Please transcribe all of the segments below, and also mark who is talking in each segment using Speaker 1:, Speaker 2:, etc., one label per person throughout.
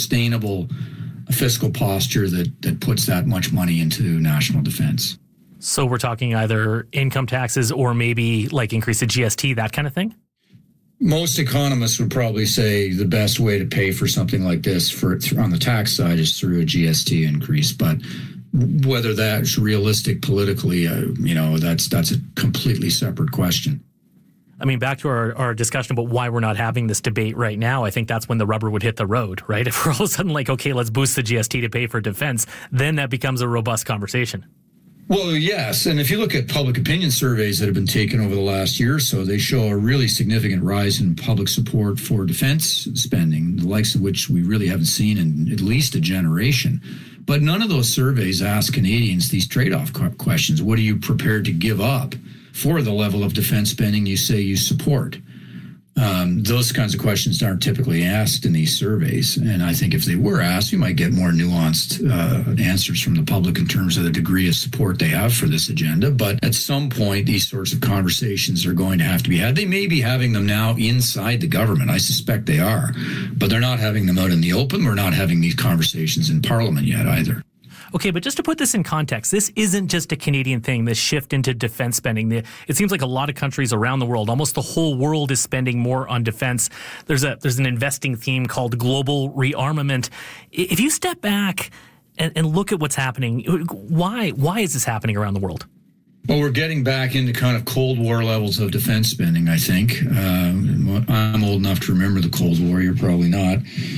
Speaker 1: sustainable fiscal posture that puts that much money into national defense.
Speaker 2: So we're talking either income taxes or maybe like increase the GST, that kind of thing?
Speaker 1: Most economists would probably say the best way to pay for something like this on the tax side is through a GST increase. But whether that's realistic politically, that's a completely separate question.
Speaker 2: I mean, back to our discussion about why we're not having this debate right now, I think that's when the rubber would hit the road, right? If we're all of a sudden like, okay, let's boost the GST to pay for defense, then that becomes a robust conversation.
Speaker 1: Well, yes. And if you look at public opinion surveys that have been taken over the last year or so, they show a really significant rise in public support for defense spending, the likes of which we really haven't seen in at least a generation. But none of those surveys ask Canadians these trade-off questions. What are you prepared to give up for the level of defense spending you say you support? Those kinds of questions aren't typically asked in these surveys. And I think if they were asked, we might get more nuanced answers from the public in terms of the degree of support they have for this agenda. But at some point, these sorts of conversations are going to have to be had. They may be having them now inside the government. I suspect they are. But they're not having them out in the open. We're not having these conversations in Parliament yet either.
Speaker 2: Okay, but just to put this in context, this isn't just a Canadian thing, this shift into defense spending. It seems like a lot of countries around the world, almost the whole world is spending more on defense. There's an investing theme called global rearmament. If you step back and look at what's happening, why is this happening around the world?
Speaker 1: Well, we're getting back into kind of Cold War levels of defense spending, I think. I'm old enough to remember the Cold War. You're probably not.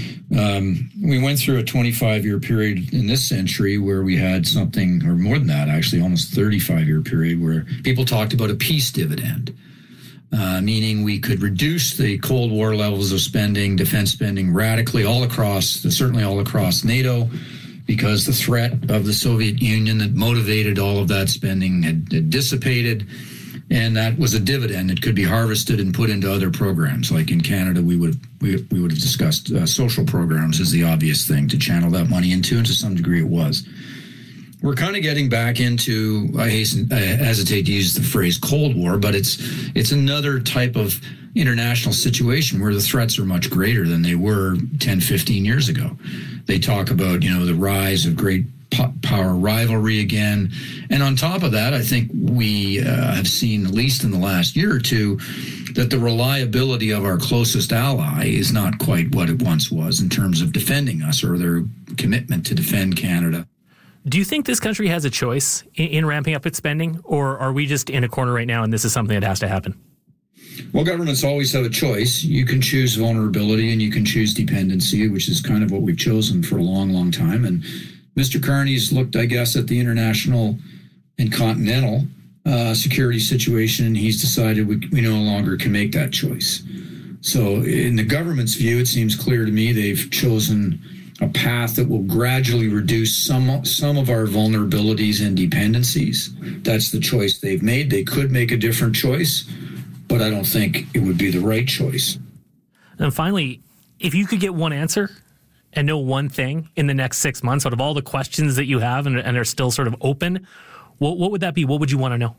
Speaker 1: We went through a 25-year period in this century where we had something, or more than that, actually, almost 35-year period where people talked about a peace dividend, meaning we could reduce the Cold War levels of spending, defense spending radically certainly all across NATO, because the threat of the Soviet Union that motivated all of that spending had dissipated. And that was a dividend that could be harvested and put into other programs. Like in Canada, we would have discussed social programs as the obvious thing to channel that money into, and to some degree it was. We're kind of getting back into, I hesitate to use the phrase Cold War, but it's another type of international situation where the threats are much greater than they were 10, 15 years ago. They talk about, the rise of great power rivalry again. And on top of that, I think we have seen, at least in the last year or two, that the reliability of our closest ally is not quite what it once was in terms of defending us or their commitment to defend Canada.
Speaker 2: Do you think this country has a choice in ramping up its spending, or are we just in a corner right now and this is something that has to happen?
Speaker 1: Well, governments always have a choice. You can choose vulnerability and you can choose dependency, which is kind of what we've chosen for a long, long time. And Mr. Carney's looked, I guess, at the international and continental security situation, and he's decided we no longer can make that choice. So in the government's view, it seems clear to me they've chosen a path that will gradually reduce some of our vulnerabilities and dependencies. That's the choice they've made. They could make a different choice, but I don't think it would be the right choice.
Speaker 2: And finally, if you could get one answer and know one thing in the next 6 months out of all the questions that you have and are still sort of open, what would that be? What would you want to know?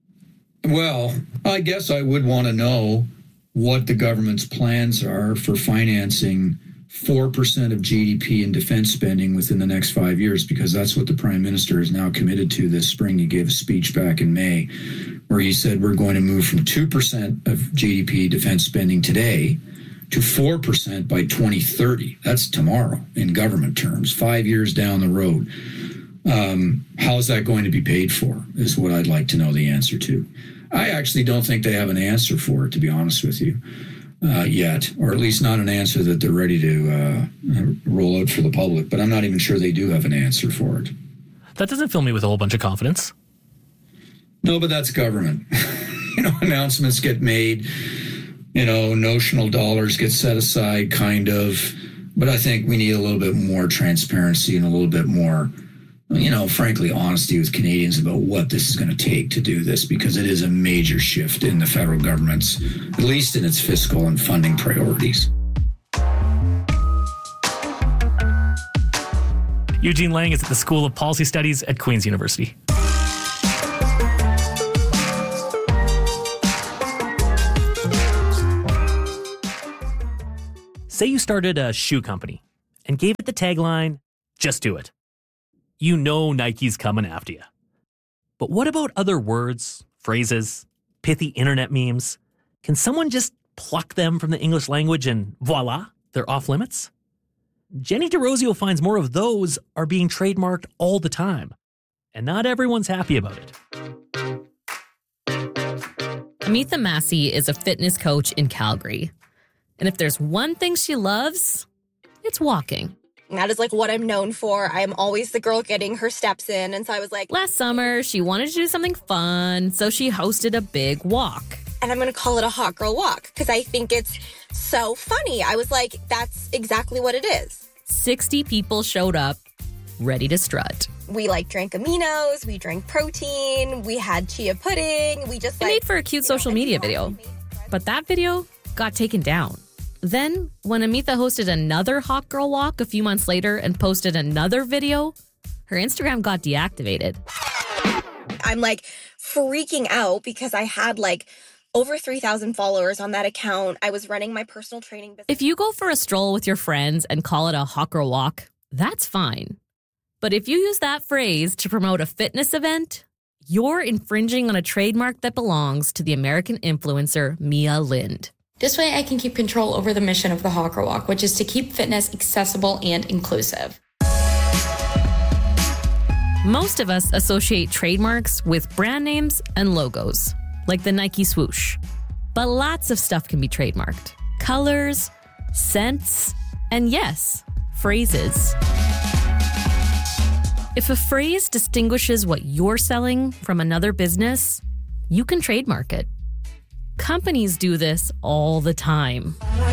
Speaker 1: Well, I guess I would want to know what the government's plans are for financing 4% of GDP in defense spending within the next 5 years, because that's what the Prime Minister is now committed to this spring. He gave a speech back in May where he said we're going to move from 2% of GDP defense spending today to 4% by 2030. That's tomorrow in government terms, 5 years down the road. How is that going to be paid for is what I'd like to know the answer to. I actually don't think they have an answer for it, to be honest with you, yet, or at least not an answer that they're ready to roll out for the public. But I'm not even sure they do have an answer for it.
Speaker 2: That doesn't fill me with a whole bunch of confidence.
Speaker 1: No, but that's government. Announcements get made, notional dollars get set aside, kind of. But I think we need a little bit more transparency and a little bit more, frankly, honesty with Canadians about what this is going to take to do this, because it is a major shift in the federal government's, at least in its fiscal and funding priorities.
Speaker 2: Eugene Lang is at the School of Policy Studies at Queen's University. Say you started a shoe company and gave it the tagline, "Just do it." You know Nike's coming after you. But what about other words, phrases, pithy internet memes? Can someone just pluck them from the English language and voila, they're off limits? Jenny DeRosio finds more of those are being trademarked all the time. And not everyone's happy about it.
Speaker 3: Amitha Massey is a fitness coach in Calgary. And if there's one thing she loves, it's walking.
Speaker 4: That is like what I'm known for. I'm always the girl getting her steps in. And so I was like,
Speaker 3: last summer, she wanted to do something fun, so she hosted a big walk.
Speaker 4: And I'm going to call it a hot girl walk because I think it's so funny. I was like, that's exactly what it is.
Speaker 3: 60 people showed up, ready to strut.
Speaker 4: We drank aminos, we drank protein, we had chia pudding, we just
Speaker 3: It made for a cute social media video. But that video got taken down. Then, when Amitha hosted another hot girl walk a few months later and posted another video, her Instagram got deactivated.
Speaker 4: I'm freaking out because I had over 3,000 followers on that account. I was running my personal training business.
Speaker 3: If you go for a stroll with your friends and call it a hot girl walk, that's fine. But if you use that phrase to promote a fitness event, you're infringing on a trademark that belongs to the American influencer Mia Lind.
Speaker 5: This way I can keep control over the mission of the Hot Girl Walk, which is to keep fitness accessible and inclusive.
Speaker 3: Most of us associate trademarks with brand names and logos, like the Nike swoosh. But lots of stuff can be trademarked. Colors, scents, and yes, phrases. If a phrase distinguishes what you're selling from another business, you can trademark it. Companies do this all the time.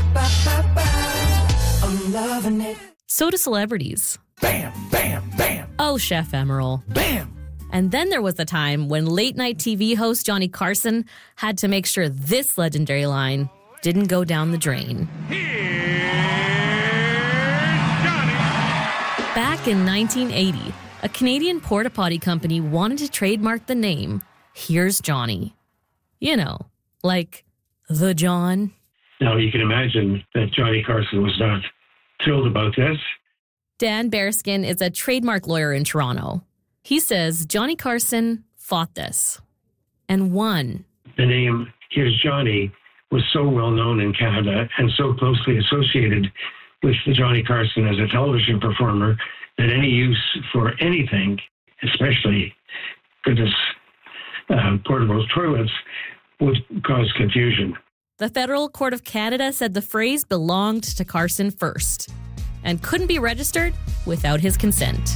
Speaker 3: I'm loving it. So do celebrities.
Speaker 1: Bam, bam, bam.
Speaker 3: Oh, Chef Emerald.
Speaker 1: Bam.
Speaker 3: And then there was the time when late-night TV host Johnny Carson had to make sure this legendary line didn't go down the drain.
Speaker 6: Here's Johnny.
Speaker 3: Back in 1980, a Canadian porta potty company wanted to trademark the name Here's Johnny. You know, like the John.
Speaker 7: Now, you can imagine that Johnny Carson was not thrilled about this.
Speaker 3: Dan Bearskin is a trademark lawyer in Toronto. He says Johnny Carson fought this and won.
Speaker 7: The name Here's Johnny was so well known in Canada and so closely associated with the Johnny Carson as a television performer that any use for anything, especially portable toilets, would cause confusion.
Speaker 3: The Federal Court of Canada said the phrase belonged to Carson first and couldn't be registered without his consent.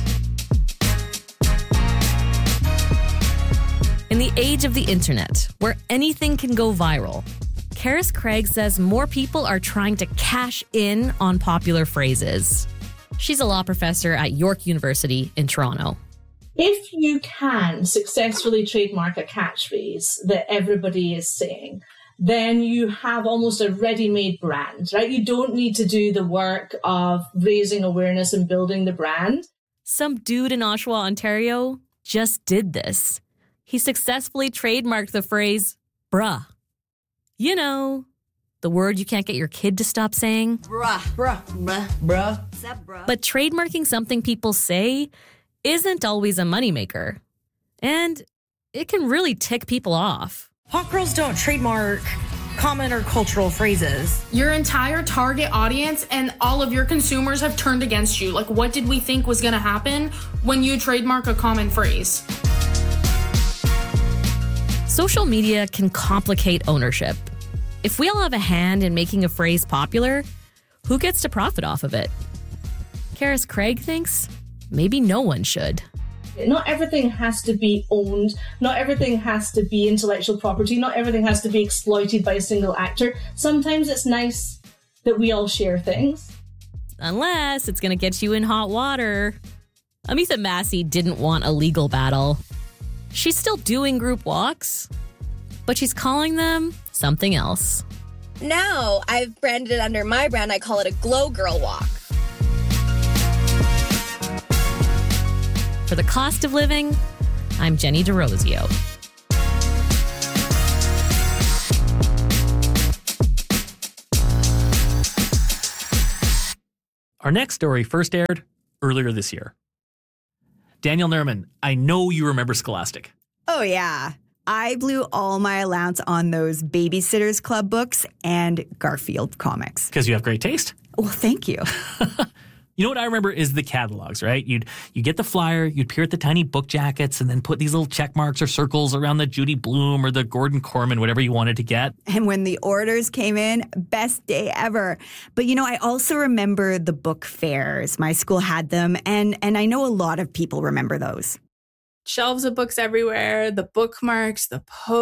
Speaker 3: In the age of the internet, where anything can go viral, Karis Craig says more people are trying to cash in on popular phrases. She's a law professor at York University in Toronto.
Speaker 8: If you can successfully trademark a catchphrase that everybody is saying, then you have almost a ready-made brand, right? You don't need to do the work of raising awareness and building the brand.
Speaker 3: Some dude in Oshawa, Ontario, just did this. He successfully trademarked the phrase, bruh. You know, the word you can't get your kid to stop saying.
Speaker 9: Bruh, bruh, bruh, bruh. What's up, bruh?
Speaker 3: But trademarking something people say isn't always a moneymaker. And it can really tick people off.
Speaker 10: Hot girls don't trademark common or cultural phrases.
Speaker 11: Your entire target audience and all of your consumers have turned against you. What did we think was going to happen when you trademark a common phrase?
Speaker 3: Social media can complicate ownership. If we all have a hand in making a phrase popular, who gets to profit off of it? Karis Craig thinks maybe no one should.
Speaker 8: Not everything has to be owned. Not everything has to be intellectual property. Not everything has to be exploited by a single actor. Sometimes it's nice that we all share things.
Speaker 3: Unless it's going to get you in hot water. Amitha Massey didn't want a legal battle. She's still doing group walks, but she's calling them something else.
Speaker 4: Now I've branded it under my brand. I call it a Glow Girl Walk.
Speaker 3: For The Cost of Living, I'm Jenny DeRosio.
Speaker 2: Our next story first aired earlier this year. Danielle Nerman, I know you remember Scholastic.
Speaker 6: Oh, yeah. I blew all my allowance on those Babysitter's Club books and Garfield comics.
Speaker 2: Because you have great taste?
Speaker 6: Well, thank you.
Speaker 2: You know what I remember is the catalogs, right? You get the flyer, you'd peer at the tiny book jackets and then put these little check marks or circles around the Judy Blume or the Gordon Corman, whatever you wanted to get.
Speaker 6: And when the orders came in, best day ever. But, I also remember the book fairs. My school had them, and I know a lot of people remember those.
Speaker 12: Shelves of books everywhere, the bookmarks, the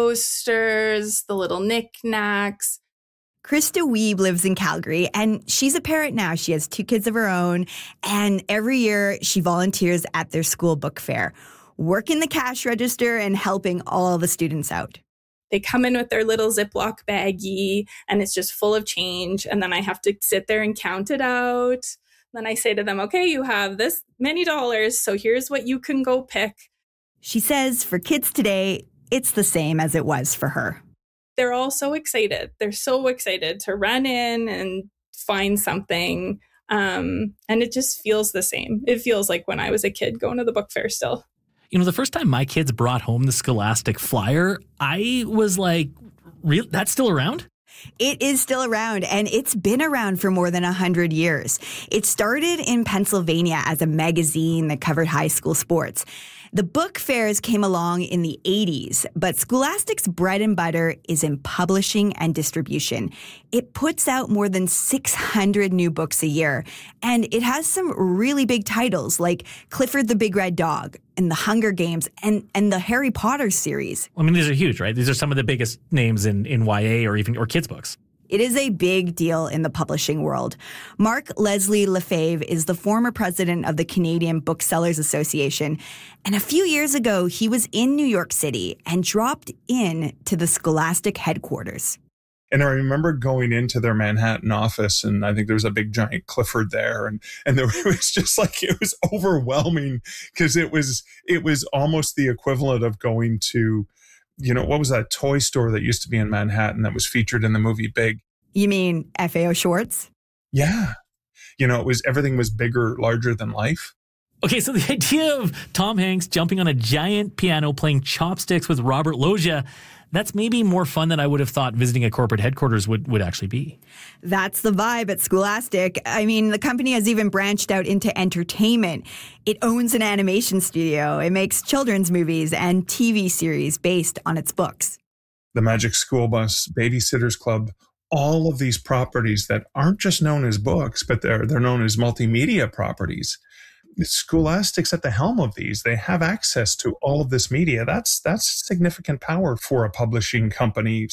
Speaker 12: posters, the little knickknacks.
Speaker 6: Krista Wiebe lives in Calgary, and she's a parent now. She has 2 kids of her own, and every year she volunteers at their school book fair, working the cash register and helping all the students out.
Speaker 12: They come in with their little Ziploc baggie, and it's just full of change, and then I have to sit there and count it out. Then I say to them, okay, you have this many dollars, so here's what you can go pick.
Speaker 6: She says for kids today, it's the same as it was for her.
Speaker 12: They're all so excited. They're so excited to run in and find something. And it just feels the same. It feels like when I was a kid going to the book fair still.
Speaker 2: The first time my kids brought home the Scholastic flyer, I was like, that's still around?
Speaker 6: It is still around, and it's been around for more than 100 years. It started in Pennsylvania as a magazine that covered high school sports. The book fairs came along in the 80s, but Scholastic's bread and butter is in publishing and distribution. It puts out more than 600 new books a year, and it has some really big titles like Clifford the Big Red Dog and The Hunger Games and the Harry Potter series.
Speaker 2: I mean, these are huge, right? These are some of the biggest names in YA or kids books.
Speaker 6: It is a big deal in the publishing world. Mark Leslie Lefebvre is the former president of the Canadian Booksellers Association. And a few years ago, he was in New York City and dropped in to the Scholastic headquarters.
Speaker 13: And I remember going into their Manhattan office, and I think there was a big giant Clifford there. And there was just like, it was overwhelming because it was almost the equivalent of going to, what was that toy store that used to be in Manhattan that was featured in the movie Big?
Speaker 6: You mean FAO Schwartz?
Speaker 13: Yeah. Everything was bigger, larger than life.
Speaker 2: Okay, so the idea of Tom Hanks jumping on a giant piano playing chopsticks with Robert Loggia, that's maybe more fun than I would have thought visiting a corporate headquarters would actually be.
Speaker 6: That's the vibe at Scholastic. I mean, the company has even branched out into entertainment. It owns an animation studio. It makes children's movies and TV series based on its books.
Speaker 13: The Magic School Bus, Babysitter's Club, all of these properties that aren't just known as books, but they're known as multimedia properties. Scholastic's at the helm of these. They have access to all of this media. That's significant power for a publishing company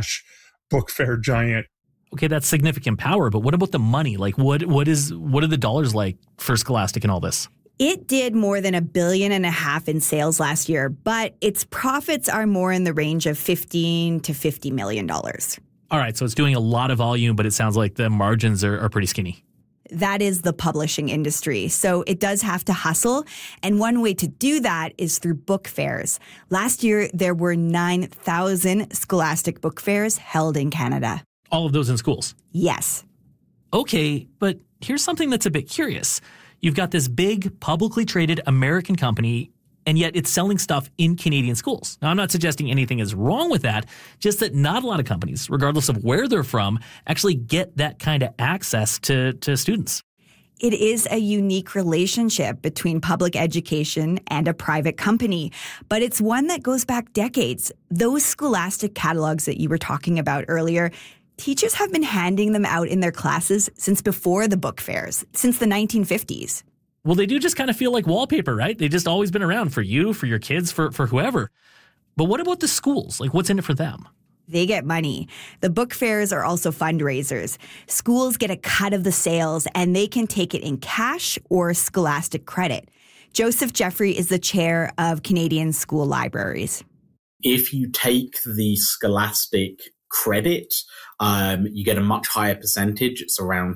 Speaker 13: / book fair giant.
Speaker 2: Okay, that's significant power, but what about the money? Like, what are the dollars like for Scholastic and all this?
Speaker 6: It did more than $1.5 billion in sales last year, but its profits are more in the range of $15 to $50 million.
Speaker 2: All right, so it's doing a lot of volume, but it sounds like the margins are pretty skinny.
Speaker 6: That is the publishing industry. So it does have to hustle. And one way to do that is through book fairs. Last year, there were 9,000 Scholastic book fairs held in Canada.
Speaker 2: All of those in schools?
Speaker 6: Yes.
Speaker 2: Okay, but here's something that's a bit curious. You've got this big, publicly traded American company, and yet it's selling stuff in Canadian schools. Now, I'm not suggesting anything is wrong with that, just that not a lot of companies, regardless of where they're from, actually get that kind of access to students.
Speaker 6: It is a unique relationship between public education and a private company, but it's one that goes back decades. Those Scholastic catalogs that you were talking about earlier, teachers have been handing them out in their classes since before the book fairs, since the 1950s.
Speaker 2: Well, they do just kind of feel like wallpaper, right? They've just always been around for you, for your kids, for whoever. But what about the schools? Like, what's in it for them?
Speaker 6: They get money. The book fairs are also fundraisers. Schools get a cut of the sales, and they can take it in cash or Scholastic credit. Joseph Jeffrey is the chair of Canadian School Libraries.
Speaker 14: If you take the Scholastic credit, you get a much higher percentage. It's around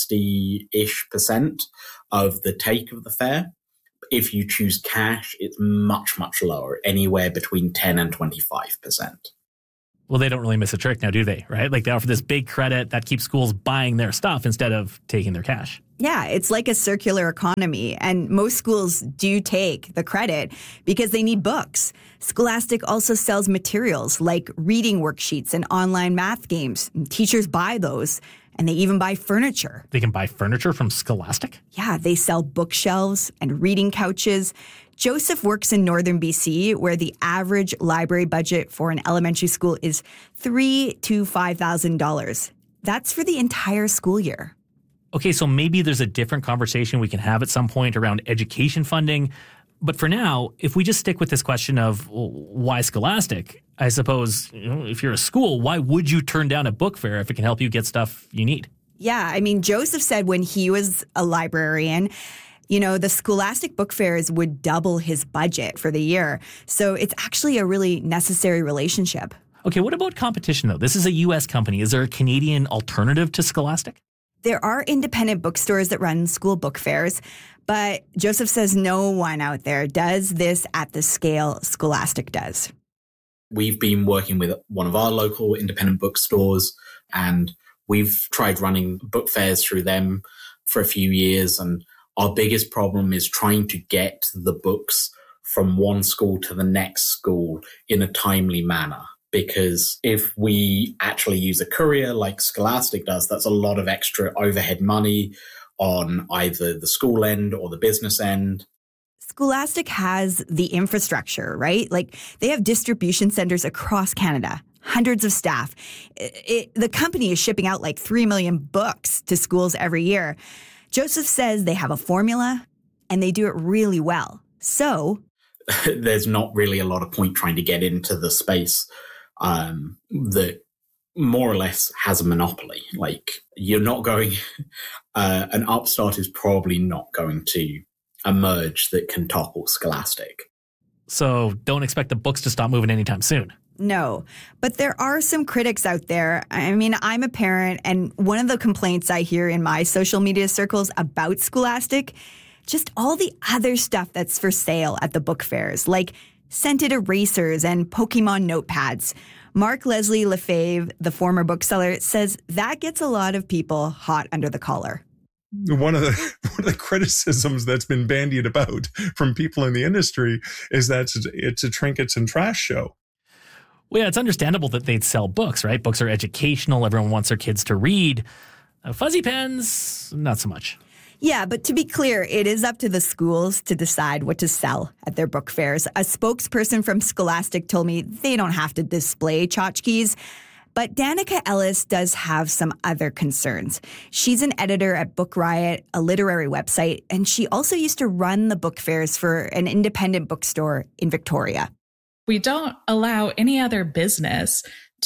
Speaker 14: 60-ish% of the take of the fair. If you choose cash, it's much, much lower, anywhere between 10 and 25%.
Speaker 2: Well, they don't really miss a trick now, do they? Right? Like, they offer this big credit that keeps schools buying their stuff instead of taking their cash.
Speaker 6: Yeah, it's like a circular economy, and most schools do take the credit because they need books. Scholastic also sells materials like reading worksheets and online math games. Teachers buy those, and they even buy furniture.
Speaker 2: They can buy furniture from Scholastic?
Speaker 6: Yeah, they sell bookshelves and reading couches. Joseph works in northern BC, where the average library budget for an elementary school is $3,000 to $5,000. That's for the entire school year.
Speaker 2: Okay, so maybe there's a different conversation we can have at some point around education funding. But for now, if we just stick with this question of why Scholastic, I suppose, if you're a school, why would you turn down a book fair if it can help you get stuff you need?
Speaker 6: Yeah, I mean, Joseph said when he was a librarian, the Scholastic book fairs would double his budget for the year. So it's actually a really necessary relationship.
Speaker 2: Okay, what about competition, though? This is a U.S. company. Is there a Canadian alternative to Scholastic?
Speaker 6: There are independent bookstores that run school book fairs, but Joseph says no one out there does this at the scale Scholastic does.
Speaker 14: We've been working with one of our local independent bookstores, and we've tried running book fairs through them for a few years. And our biggest problem is trying to get the books from one school to the next school in a timely manner. Because if we actually use a courier like Scholastic does, that's a lot of extra overhead money on either the school end or the business end.
Speaker 6: Scholastic has the infrastructure, right? Like they have distribution centers across Canada, hundreds of staff. The company is shipping out like 3 million books to schools every year. Joseph says they have a formula and they do it really well. So
Speaker 14: there's not really a lot of point trying to get into the space that more or less has a monopoly. Like you're not going, an upstart is probably not going to emerge that can topple Scholastic.
Speaker 2: So don't expect the books to stop moving anytime soon.
Speaker 6: No, but there are some critics out there. I mean, I'm a parent, and one of the complaints I hear in my social media circles about Scholastic, just all the other stuff that's for sale at the book fairs, like scented erasers and Pokemon notepads. Mark Leslie Lefebvre, the former bookseller, says that gets a lot of people hot under the collar.
Speaker 13: One of the criticisms that's been bandied about from people in the industry is that it's a trinkets and trash show.
Speaker 2: Well, yeah, it's understandable that they'd sell books, right? Books are educational. Everyone wants their kids to read. Fuzzy pens, not so much.
Speaker 6: Yeah, but to be clear, it is up to the schools to decide what to sell at their book fairs. A spokesperson from Scholastic told me they don't have to display tchotchkes. But Danica Ellis does have some other concerns. She's an editor at Book Riot, a literary website, and she also used to run the book fairs for an independent bookstore in Victoria.
Speaker 15: We don't allow any other business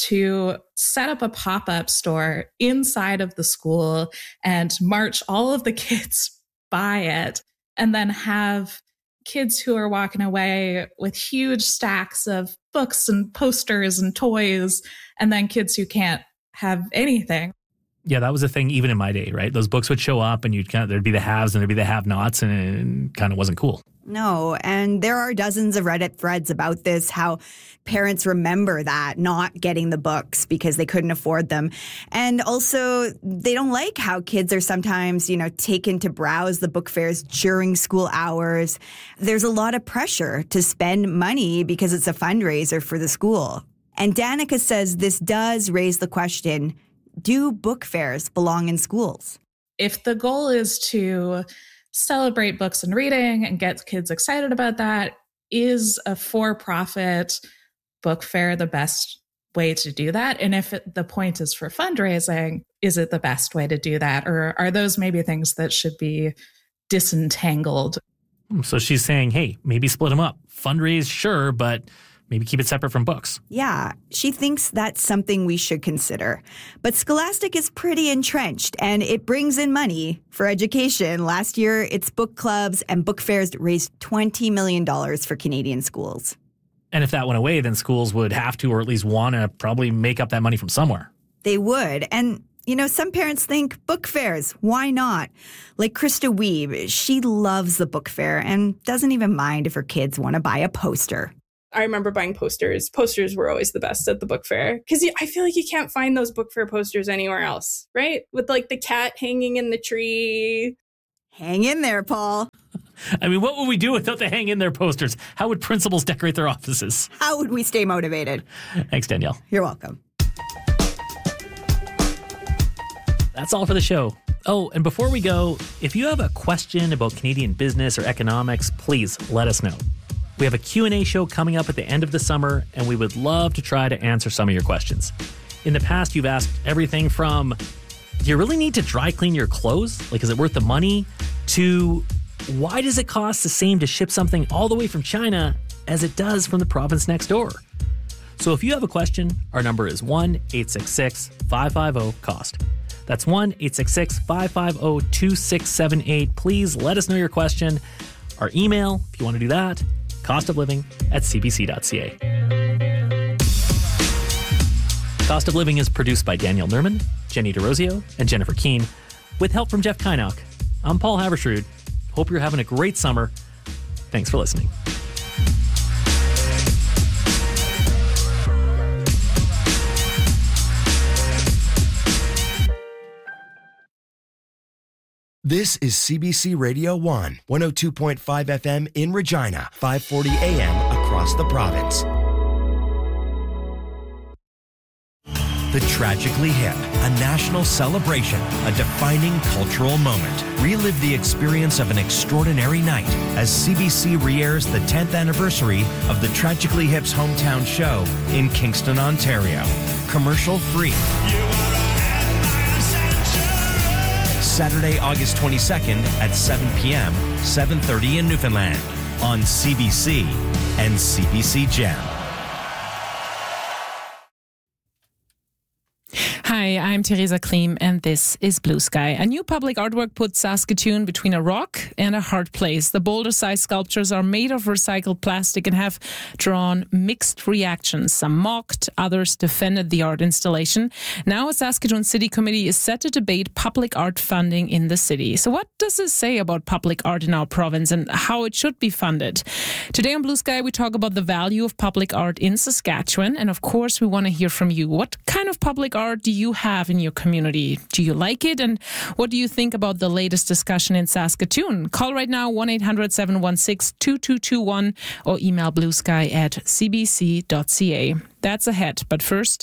Speaker 15: to set up a pop-up store inside of the school and march all of the kids by it, and then have kids who are walking away with huge stacks of books and posters and toys, and then kids who can't have anything.
Speaker 2: Yeah, that was a thing even in my day, right? Those books would show up and there'd be the haves and there'd be the have-nots, and it kind of wasn't cool.
Speaker 6: No, and there are dozens of Reddit threads about this, how parents remember that, not getting the books because they couldn't afford them. And also, they don't like how kids are sometimes, taken to browse the book fairs during school hours. There's a lot of pressure to spend money because it's a fundraiser for the school. And Danica says this does raise the question, do book fairs belong in schools?
Speaker 15: If the goal is to celebrate books and reading and get kids excited about that, is a for-profit book fair the best way to do that? And if the point is for fundraising, is it the best way to do that? Or are those maybe things that should be disentangled?
Speaker 2: So she's saying, hey, maybe split them up. Fundraise, sure, but maybe keep it separate from books.
Speaker 6: Yeah, she thinks that's something we should consider. But Scholastic is pretty entrenched, and it brings in money for education. Last year, its book clubs and book fairs raised $20 million for Canadian schools.
Speaker 2: And if that went away, then schools would have to, or at least want to, probably make up that money from somewhere.
Speaker 6: They would. And some parents think book fairs, why not? Like Krista Weeb, she loves the book fair and doesn't even mind if her kids want to buy a poster.
Speaker 12: I remember buying posters. Posters were always the best at the book fair because I feel like you can't find those book fair posters anywhere else, right? With like the cat hanging in the tree.
Speaker 6: Hang in there, Paul.
Speaker 2: I mean, what would we do without the hang in there posters? How would principals decorate their offices?
Speaker 6: How would we stay motivated?
Speaker 2: Thanks, Danielle.
Speaker 6: You're welcome.
Speaker 2: That's all for the show. Oh, and before we go, if you have a question about Canadian business or economics, please let us know. We have a Q&A show coming up at the end of the summer, and we would love to try to answer some of your questions. In the past, you've asked everything from, do you really need to dry clean your clothes? Like, is it worth the money? To, why does it cost the same to ship something all the way from China as it does from the province next door? So if you have a question, our number is 1-866-550-COST. That's 1-866-550-2678. Please let us know your question. Our email, if you want to do that, costofliving@cbc.ca. Cost of Living is produced by Daniel Nerman, Jenny DeRosio, and Jennifer Keane, with help from Jeff Kynock. I'm Paul Havershrud. Hope you're having a great summer. Thanks for listening.
Speaker 16: This is CBC Radio 1, 102.5 FM in Regina, 540 AM across the province. The Tragically Hip, a national celebration, a defining cultural moment. Relive the experience of an extraordinary night as CBC re-airs the 10th anniversary of the Tragically Hip's hometown show in Kingston, Ontario. Commercial free. Saturday, August 22nd at 7 p.m., 7:30 in Newfoundland on CBC and CBC Gem.
Speaker 17: Hi, I'm Theresa Klim, and this is Blue Sky. A new public artwork puts Saskatoon between a rock and a hard place. The boulder-sized sculptures are made of recycled plastic and have drawn mixed reactions. Some mocked, others defended the art installation. Now a Saskatoon City Committee is set to debate public art funding in the city. So what does this say about public art in our province and how it should be funded? Today on Blue Sky, we talk about the value of public art in Saskatchewan. And of course, we want to hear from you. What kind of public art do you have in your community? Do you like it? And what do you think about the latest discussion in Saskatoon? Call right now, 1-800-716-2221 or email bluesky@cbc.ca. That's ahead. But first,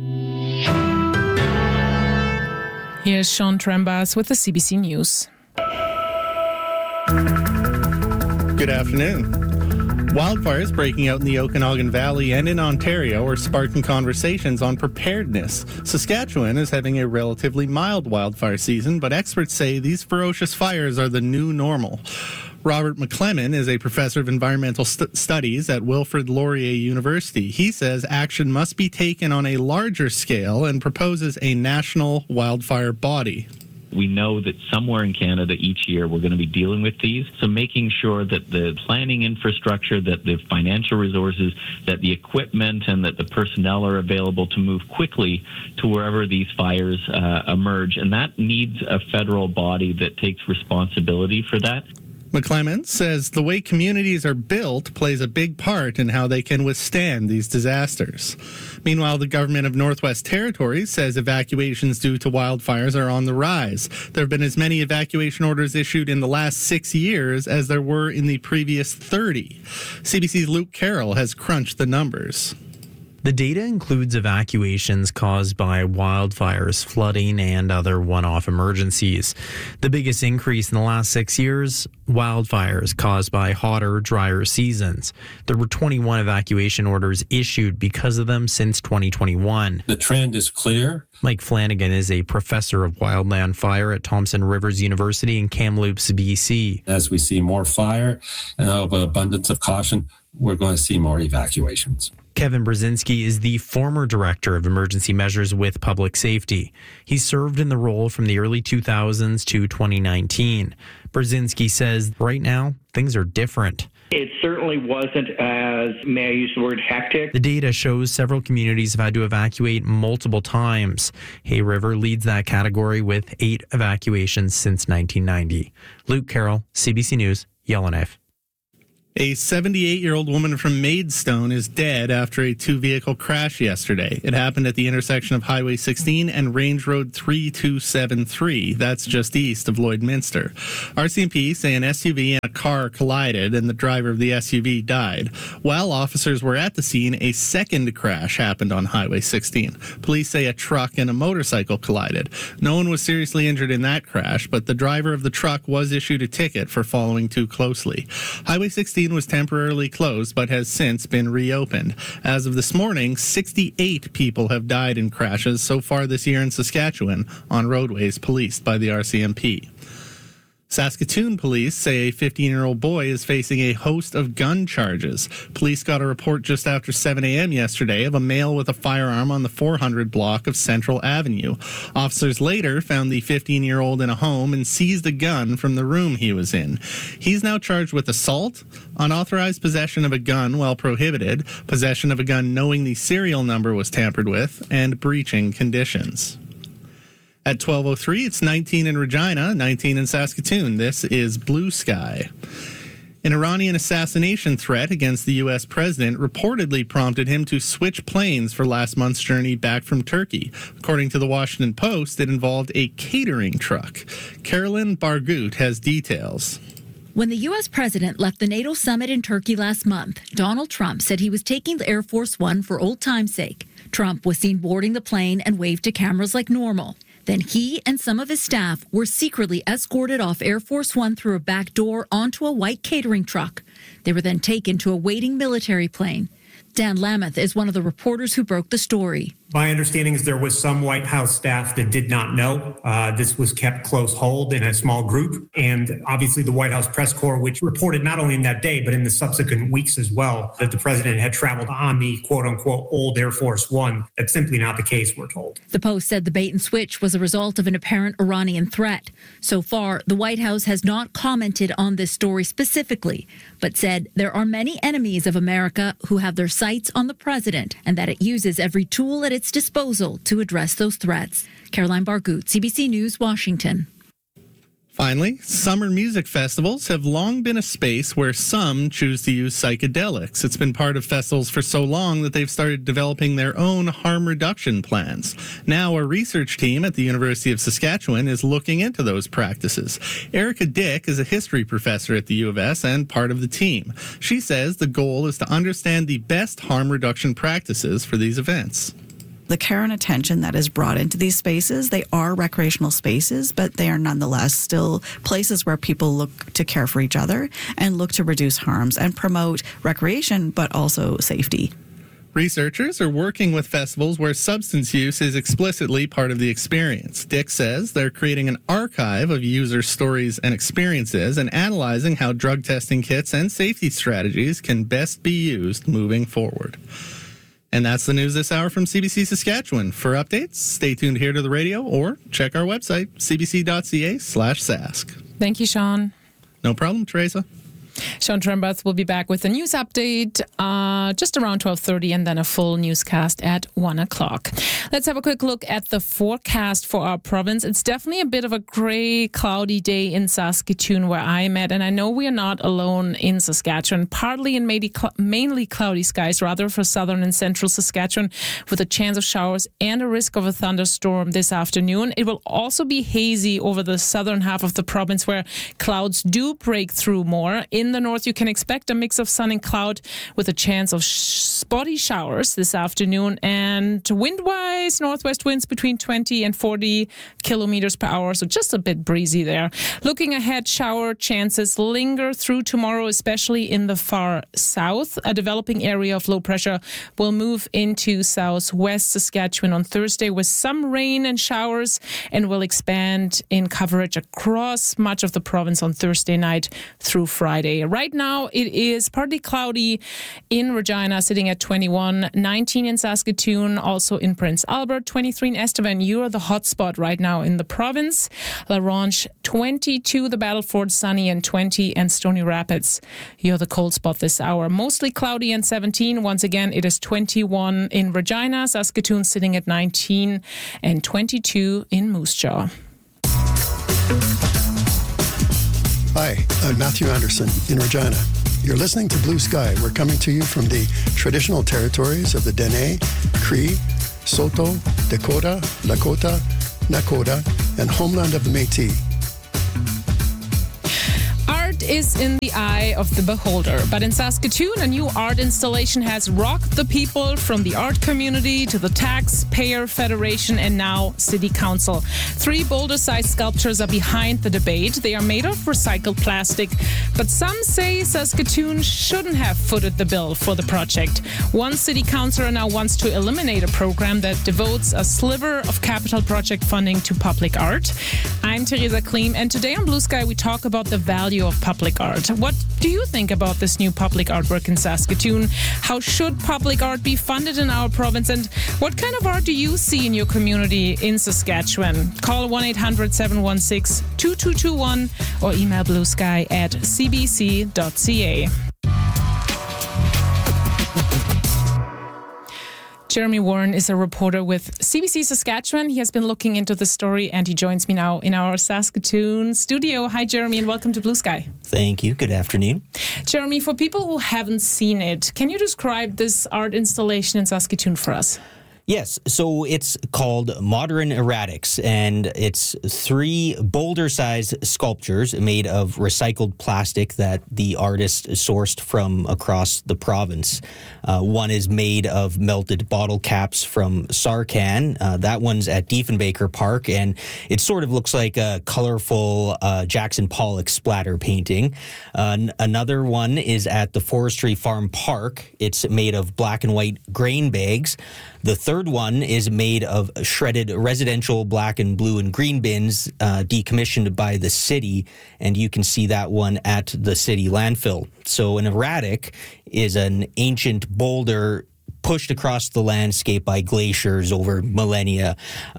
Speaker 17: here's Sean Trembas with the CBC News.
Speaker 18: Good afternoon. Wildfires breaking out in the Okanagan Valley and in Ontario are sparking conversations on preparedness. Saskatchewan is having a relatively mild wildfire season, but experts say these ferocious fires are the new normal. Robert McClellan is a professor of environmental studies at Wilfrid Laurier University. He says action must be taken on a larger scale and proposes a national wildfire body.
Speaker 19: We know that somewhere in Canada each year we're going to be dealing with these. So making sure that the planning infrastructure, that the financial resources, that the equipment and that the personnel are available to move quickly to wherever these fires emerge. And that needs a federal body that takes responsibility for that.
Speaker 18: McClellan says the way communities are built plays a big part in how they can withstand these disasters. Meanwhile, the government of Northwest Territories says evacuations due to wildfires are on the rise. There have been as many evacuation orders issued in the last 6 years as there were in the previous 30. CBC's Luke Carroll has crunched the numbers.
Speaker 20: The data includes evacuations caused by wildfires, flooding, and other one-off emergencies. The biggest increase in the last 6 years, wildfires caused by hotter, drier seasons. There were 21 evacuation orders issued because of them since 2021.
Speaker 21: The trend is clear.
Speaker 20: Mike Flanagan is a professor of wildland fire at Thompson Rivers University in Kamloops, BC.
Speaker 21: As we see more fire and of an abundance of caution, we're going to see more evacuations.
Speaker 20: Kevin Brzezinski is the former director of emergency measures with public safety. He served in the role from the early 2000s to 2019. Brzezinski says right now, things are different.
Speaker 22: It certainly wasn't as, may I use the word, hectic.
Speaker 20: The data shows several communities have had to evacuate multiple times. Hay River leads that category with 8 evacuations since 1990. Luke Carroll, CBC News, Yellowknife.
Speaker 18: A 78-year-old woman from Maidstone is dead after a two-vehicle crash yesterday. It happened at the intersection of Highway 16 and Range Road 3273. That's just east of Lloydminster. RCMP say an SUV and a car collided and the driver of the SUV died. While officers were at the scene, a second crash happened on Highway 16. Police say a truck and a motorcycle collided. No one was seriously injured in that crash, but the driver of the truck was issued a ticket for following too closely. Highway 16 was temporarily closed but has since been reopened. As of this morning, 68 people have died in crashes so far this year in Saskatchewan on roadways policed by the RCMP. Saskatoon police say a 15-year-old boy is facing a host of gun charges. Police got a report just after 7 a.m. yesterday of a male with a firearm on the 400 block of Central Avenue. Officers later found the 15-year-old in a home and seized a gun from the room he was in. He's now charged with assault, unauthorized possession of a gun while prohibited, possession of a gun knowing the serial number was tampered with, and breaching conditions. At 12:03, it's 19 in Regina, 19 in Saskatoon. This is Blue Sky. An Iranian assassination threat against the U.S. president reportedly prompted him to switch planes for last month's journey back from Turkey. According to the Washington Post, it involved a catering truck. Carolyn Bargut has details.
Speaker 1: When the U.S. president left the NATO summit in Turkey last month, Donald Trump said he was taking the Air Force One for old time's sake. Trump was seen boarding the plane and waved to cameras like normal. Then he and some of his staff were secretly escorted off Air Force One through a back door onto a white catering truck. They were then taken to a waiting military plane. Dan Lameth is one of the reporters who broke the story.
Speaker 5: My understanding is there was some White House staff that did not know. This was kept close hold in a small group. And obviously the White House press corps, which reported not only in that day, but in the subsequent weeks as well, that the president had traveled on the quote unquote old Air Force One. That's simply not the case, we're told.
Speaker 1: The Post said the bait and switch was a result of an apparent Iranian threat. So far, the White House has not commented on this story specifically, but said there are many enemies of America who have their sights on the president and that it uses every tool at its disposal to address those threats. Caroline Bargut, CBC News, Washington.
Speaker 18: Finally, summer music festivals have long been a space where some choose to use psychedelics. It's been part of festivals for so long that they've started developing their own harm reduction plans. Now, a research team at the University of Saskatchewan is looking into those practices. Erica Dick is a history professor at the U of S and part of the team. She says the goal is to understand the best harm reduction practices for these events.
Speaker 23: The care and attention that is brought into these spaces, they are recreational spaces, but they are nonetheless still places where people look to care for each other and look to reduce harms and promote recreation, but also safety.
Speaker 18: Researchers are working with festivals where substance use is explicitly part of the experience. Dick says they're creating an archive of user stories and experiences and analyzing how drug testing kits and safety strategies can best be used moving forward. And that's the news this hour from CBC Saskatchewan. For updates, stay tuned here to the radio or check our website, cbc.ca/sask.
Speaker 17: Thank you, Sean.
Speaker 18: No problem, Teresa.
Speaker 17: Sean Trembath will be back with a news update just around 12:30 and then a full newscast at 1 o'clock. Let's have a quick look at the forecast for our province. It's definitely a bit of a gray, cloudy day in Saskatoon where I'm at, and I know we are not alone in Saskatchewan. Partly and mainly cloudy skies, rather, for southern and central Saskatchewan, with a chance of showers and a risk of a thunderstorm this afternoon. It will also be hazy over the southern half of the province where clouds do break through more. In the north, you can expect a mix of sun and cloud with a chance of spotty showers this afternoon. And wind-wise, northwest winds between 20 and 40 kilometers per hour, so just a bit breezy there. Looking ahead, shower chances linger through tomorrow, especially in the far south. A developing area of low pressure will move into southwest Saskatchewan on Thursday with some rain and showers and will expand in coverage across much of the province on Thursday night through Friday. Right now, it is partly cloudy in Regina, sitting at 21, 19 in Saskatoon, also in Prince Albert, 23 in Estevan. You are the hotspot right now in the province. La Ronge, 22, the Battleford, sunny, and 20, and Stony Rapids. You're the cold spot this hour. Mostly cloudy and 17. Once again, it is 21 in Regina, Saskatoon sitting at 19, and 22 in Moose Jaw.
Speaker 24: Hi, I'm Matthew Anderson in Regina.
Speaker 7: You're listening to Blue Sky. We're coming to you from the traditional territories of the Dene, Cree, Saulteaux, Dakota, Lakota, Nakota, and homeland of the Métis.
Speaker 17: Art is in the eye of the beholder, but in Saskatoon, a new art installation has rocked the people, from the art community to the Taxpayer Federation and now City Council. 3 boulder-sized sculptures are behind the debate. They are made of recycled plastic, but some say Saskatoon shouldn't have footed the bill for the project. One city councillor now wants to eliminate a program that devotes a sliver of capital project funding to public art. I'm Theresa Klim, and today on Blue Sky we talk about the value of public art. What do you think about this new public artwork in Saskatoon? How should public art be funded in our province? And what kind of art do you see in your community in Saskatchewan? Call 1-800-716-2221 or email bluesky@cbc.ca. Jeremy Warren is a reporter with CBC Saskatchewan. He has been looking into the story and he joins me now in our Saskatoon studio. Hi, Jeremy, and welcome to Blue Sky.
Speaker 9: Thank you. Good afternoon.
Speaker 17: Jeremy, for people who haven't seen it, can you describe this art installation in Saskatoon for us?
Speaker 9: Yes, so it's called Modern Erratics, and it's 3 boulder-sized sculptures made of recycled plastic that the artist sourced from across the province. One is made of melted bottle caps from Sarcan. That one's at Diefenbaker Park, and it sort of looks like a colorful Jackson Pollock splatter painting. Another one is at the Forestry Farm Park. It's made of black and white grain bags. The third one is made of shredded residential black and blue and green bins decommissioned by the city, and you can see that one at the city landfill. So an erratic is an ancient boulder pushed across the landscape by glaciers over millennia.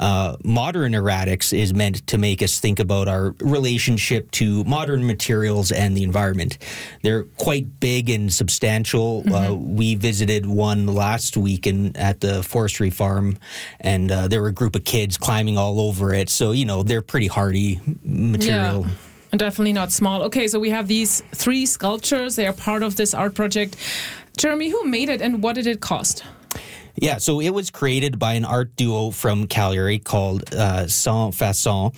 Speaker 9: Modern erratics is meant to make us think about our relationship to modern materials and the environment. They're quite big and substantial. We visited one last week at the forestry farm, and there were a group of kids climbing all over it. So, they're pretty hardy material.
Speaker 17: Yeah. And definitely not small. Okay, so we have these 3 sculptures. They are part of this art project. Jeremy, who made it and what did it cost?
Speaker 9: Yeah, so it was created by an art duo from Calgary called Sans Façon.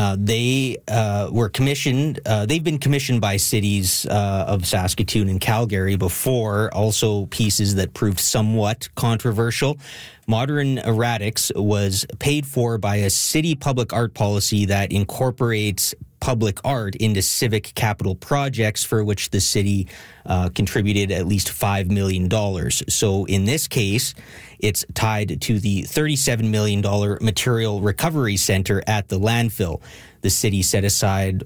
Speaker 9: They were commissioned. They've been commissioned by cities of Saskatoon and Calgary before, also pieces that proved somewhat controversial. Modern Erratics was paid for by a city public art policy that incorporates public art into civic capital projects for which the city contributed at least $5 million. So in this case, it's tied to the $37 million Material Recovery Center at the landfill. The city set aside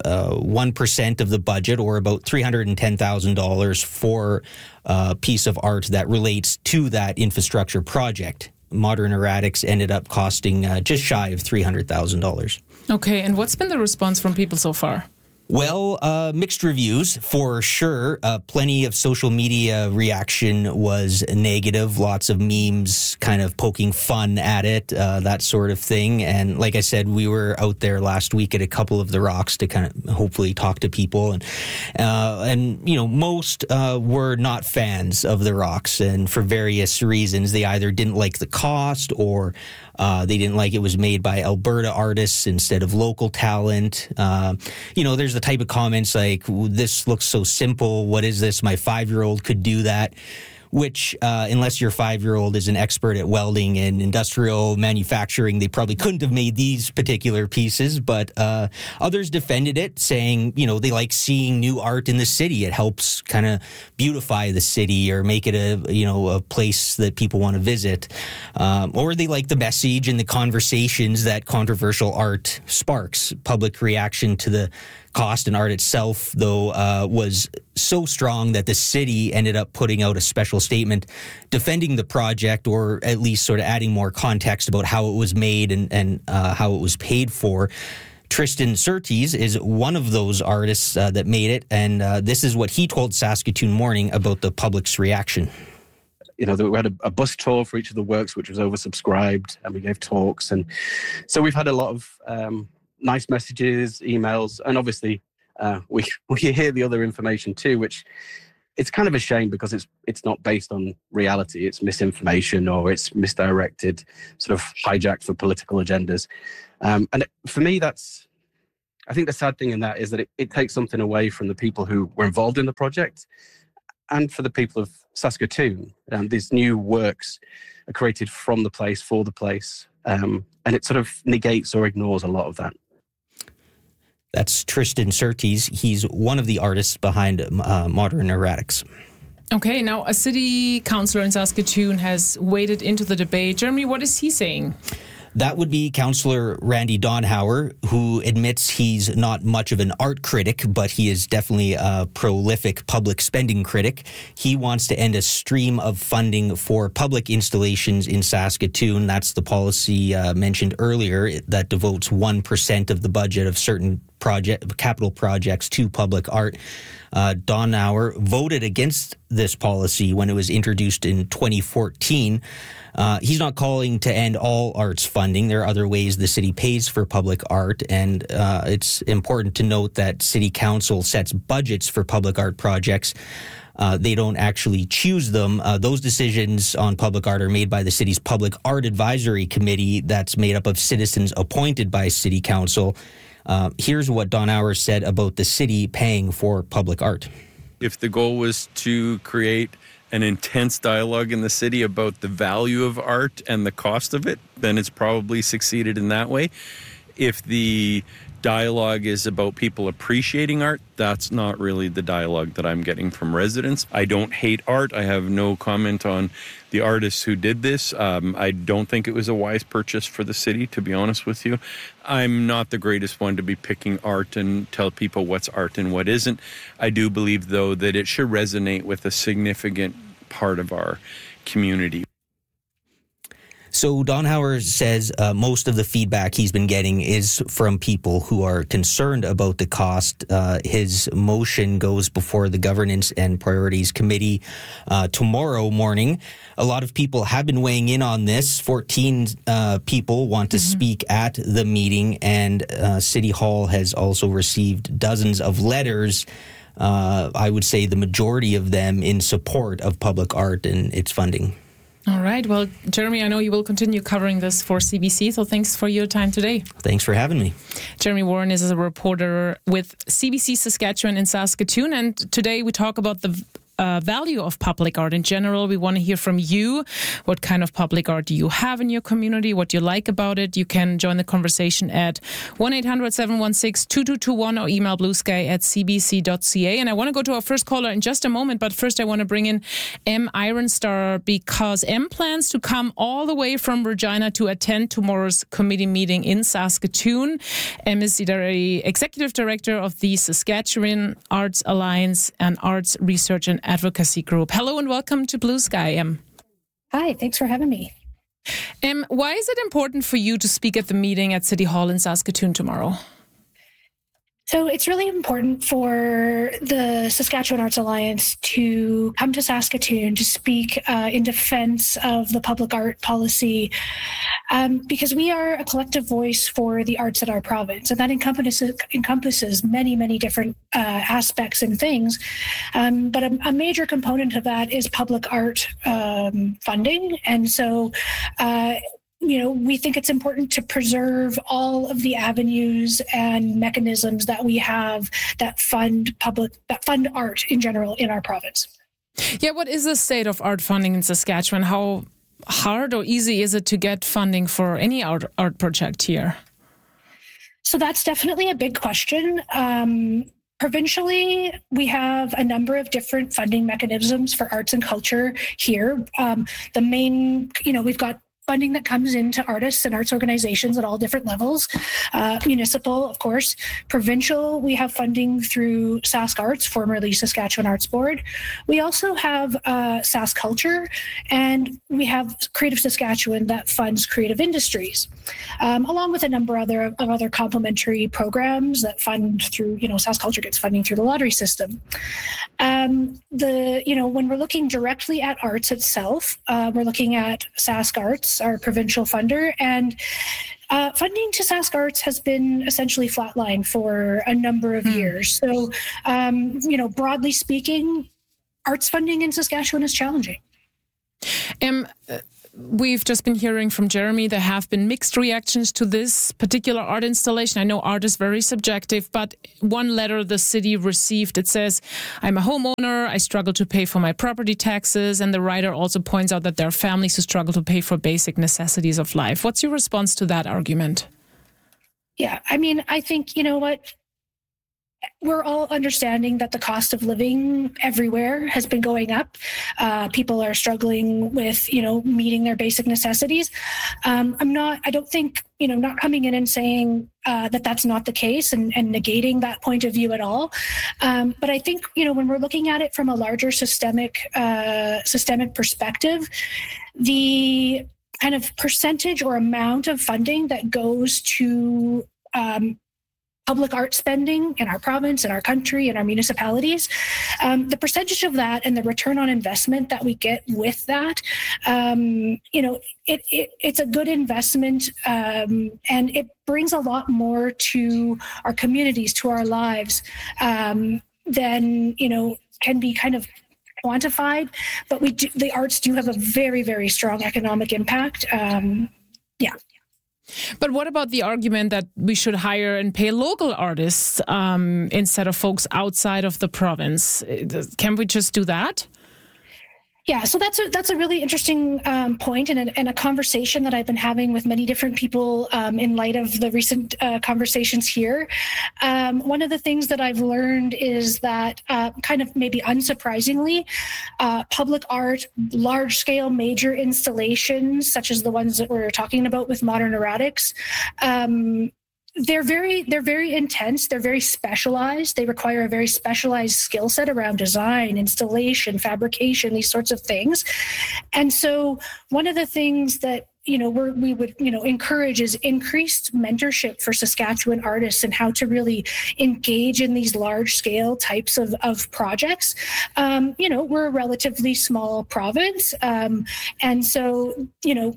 Speaker 9: 1% of the budget, or about $310,000, for a piece of art that relates to that infrastructure project. Modern Erratics ended up costing just shy of $300,000.
Speaker 17: Okay, and what's been the response from people so far?
Speaker 9: Well, mixed reviews for sure. Plenty of social media reaction was negative. Lots of memes kind of poking fun at it, that sort of thing. And like I said, we were out there last week at a couple of the rocks to kind of hopefully talk to people. And most were not fans of the rocks, and for various reasons. They either didn't like the cost, or they didn't like it was made by Alberta artists instead of local talent. There's the type of comments like, this looks so simple. What is this? My 5-year-old could do that. Which, unless your 5-year-old is an expert at welding and industrial manufacturing, they probably couldn't have made these particular pieces. But others defended it, saying, they like seeing new art in the city. It helps kind of beautify the city or make it a place that people want to visit. Or they like the message and the conversations that controversial art sparks. Public reaction to the cost and art itself, though, was so strong that the city ended up putting out a special statement defending the project, or at least sort of adding more context about how it was made and how it was paid for. Tristan Surtees is one of those artists that made it, and this is what he told Saskatoon Morning about the public's reaction.
Speaker 10: We had a bus tour for each of the works, which was oversubscribed, and we gave talks. And so we've had a lot of nice messages, emails, and obviously we hear the other information too, which it's kind of a shame because it's not based on reality. It's misinformation or it's misdirected, sort of hijacked for political agendas. For me, I think the sad thing in that is that it takes something away from the people who were involved in the project and for the people of Saskatoon. These new works are created from the place, for the place, and it sort of negates or ignores a lot of that.
Speaker 9: That's Tristan Surtees. He's one of the artists behind Modern Erratics.
Speaker 17: Okay, now a city councillor in Saskatoon has waded into the debate. Jeremy, what is he saying?
Speaker 9: That would be Councillor Randy Donhauer, who admits he's not much of an art critic, but he is definitely a prolific public spending critic. He wants to end a stream of funding for public installations in Saskatoon. That's the policy mentioned earlier that devotes 1% of the budget of certain capital projects to public art. Donhauer voted against this policy when it was introduced in 2014. He's not calling to end all arts funding. There are other ways the city pays for public art, and it's important to note that City Council sets budgets for public art projects. They don't actually choose them. Those decisions on public art are made by the city's Public Art Advisory Committee that's made up of citizens appointed by City Council. Here's what Donhauer said about the city paying for public art.
Speaker 4: If the goal was to create an intense dialogue in the city about the value of art and the cost of it, then it's probably succeeded in that way. If the dialogue is about people appreciating art, that's not really the dialogue that I'm getting from residents. I don't hate art. I have no comment on the artists who did this. I don't think it was a wise purchase for the city, to be honest with you. I'm not the greatest one to be picking art and tell people what's art and what isn't. I do believe, though, that it should resonate with a significant part of our community.
Speaker 9: So Donhauer says most of the feedback he's been getting is from people who are concerned about the cost. His motion goes before the Governance and Priorities Committee tomorrow morning. A lot of people have been weighing in on this. 14 people want to speak at the meeting, and City Hall has also received dozens of letters. I would say the majority of them in support of public art and its funding.
Speaker 17: All right. Well, Jeremy, I know you will continue covering this for CBC, so thanks for your time today.
Speaker 9: Thanks for having me.
Speaker 17: Jeremy Warren is a reporter with CBC Saskatchewan in Saskatoon, and today we talk about the value of public art in general. We want to hear from you. What kind of public art do you have in your community? What you like about it? You can join the conversation at 1-800-716-2221 or email bluesky@cbc.ca. And I want to go to our first caller in just a moment, but first I want to bring in M. Ironstar because M plans to come all the way from Regina to attend tomorrow's committee meeting in Saskatoon. M is the Executive Director of the Saskatchewan Arts Alliance and Arts Research and Advocacy Group. Hello and welcome to Blue Sky, Em.
Speaker 8: Hi, thanks for having me.
Speaker 17: Why is it important for you to speak at the meeting at City Hall in Saskatoon tomorrow?
Speaker 8: So it's really important for the Saskatchewan Arts Alliance to come to Saskatoon to speak in defense of the public art policy because we are a collective voice for the arts in our province, and that encompasses many, many different aspects and things. But a major component of that is public art funding. And so we think it's important to preserve all of the avenues and mechanisms that we have that fund art in general in our province.
Speaker 17: Yeah, what is the state of art funding in Saskatchewan? How hard or easy is it to get funding for any art project here?
Speaker 8: So that's definitely a big question. Provincially, we have a number of different funding mechanisms for arts and culture here. The main, we've got funding that comes into artists and arts organizations at all different levels. Municipal, of course. Provincial, we have funding through Sask Arts, formerly Saskatchewan Arts Board. We also have Sask Culture, and we have Creative Saskatchewan that funds creative industries, along with a number of other complementary programs that fund through, Sask Culture gets funding through the lottery system. When we're looking directly at arts itself, we're looking at Sask Arts, our provincial funder, and funding to Sask Arts has been essentially flatlined for a number of years. So, broadly speaking, arts funding in Saskatchewan is challenging.
Speaker 17: We've just been hearing from Jeremy, there have been mixed reactions to this particular art installation. I know art is very subjective, but one letter the city received, it says, I'm a homeowner, I struggle to pay for my property taxes. And the writer also points out that there are families who struggle to pay for basic necessities of life. What's your response to that argument?
Speaker 8: Yeah, I mean, I think, you know what? We're all understanding that the cost of living everywhere has been going up. People are struggling with, meeting their basic necessities. I don't think, not coming in and saying that that's not the case and negating that point of view at all. But I think, when we're looking at it from a larger systemic perspective, the kind of percentage or amount of funding that goes to public art spending in our province, in our country, in our municipalities, the percentage of that and the return on investment that we get with that, it's a good investment, and it brings a lot more to our communities, to our lives, than can be kind of quantified. But the arts do have a very, very strong economic impact.
Speaker 17: But what about the argument that we should hire and pay local artists instead of folks outside of the province? Can we just do that?
Speaker 8: Yeah, so that's a really interesting point and a conversation that I've been having with many different people in light of the recent conversations here. One of the things that I've learned is that kind of maybe unsurprisingly, public art, large-scale major installations, such as the ones that we're talking about with Modern Erratics, they're very intense. They're very specialized. They require a very specialized skill set around design, installation, fabrication, these sorts of things. And so one of the things that we would encourage is increased mentorship for Saskatchewan artists and how to really engage in these large scale types of projects. We're a relatively small province, and so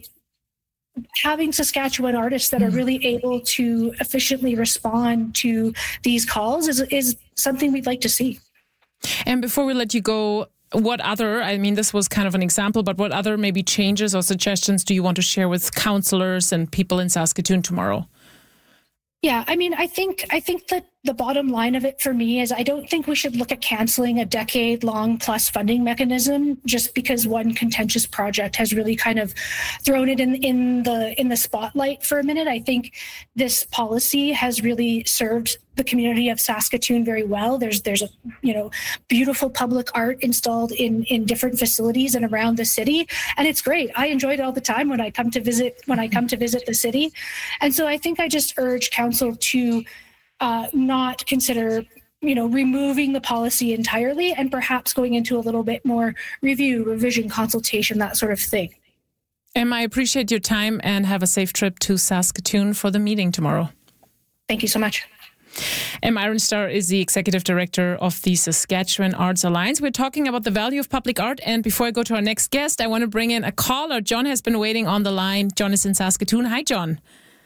Speaker 8: having Saskatchewan artists that are really able to efficiently respond to these calls is something we'd like to see.
Speaker 17: And before we let you go, this was kind of an example, but what other maybe changes or suggestions do you want to share with councillors and people in Saskatoon tomorrow?
Speaker 8: Yeah, I mean, I think that the bottom line of it for me is I don't think we should look at canceling a decade-long plus funding mechanism just because one contentious project has really kind of thrown it in the spotlight for a minute. I think this policy has really served the community of Saskatoon very well. There's a beautiful public art installed in different facilities and around the city, and it's great. I enjoy it all the time when I come to visit the city, and so I think I just urge council to not consider removing the policy entirely and perhaps going into a little bit more revision, consultation, that sort of thing.
Speaker 17: Emma, I appreciate your time and have a safe trip to Saskatoon for the meeting tomorrow.
Speaker 8: Thank you so much.
Speaker 17: Emma Ironstar is the Executive Director of the Saskatchewan Arts Alliance. We're talking about the value of public art. And before I go to our next guest, I want to bring in a caller. John has been waiting on the line. John is in Saskatoon. Hi, John.